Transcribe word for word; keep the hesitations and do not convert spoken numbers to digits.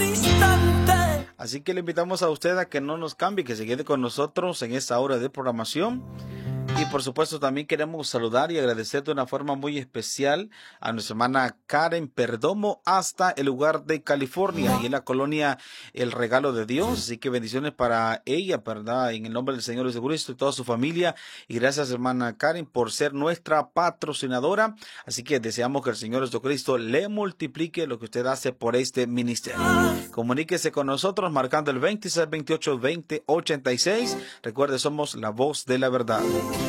distante. Así que le invitamos a usted a que no nos cambie, que se quede con nosotros en esta hora de programación. Y por supuesto también queremos saludar y agradecer de una forma muy especial a nuestra hermana Karen Perdomo hasta el lugar de California y en la colonia El Regalo de Dios. Así que bendiciones para ella, ¿verdad? En el nombre del Señor Jesucristo y toda su familia. Y gracias, hermana Karen, por ser nuestra patrocinadora. Así que deseamos que el Señor Jesucristo le multiplique lo que usted hace por este ministerio. Comuníquese con nosotros marcando el veintiséis, veintiocho, veinte, ochenta y seis. Recuerde, somos la voz de la verdad.